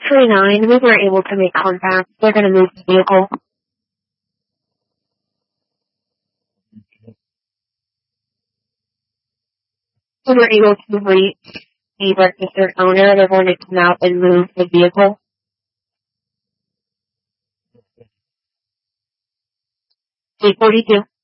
849, we were able to make contact. They're going to move the vehicle. We were able to reach the registered owner. They're going to come out and move the vehicle. 842.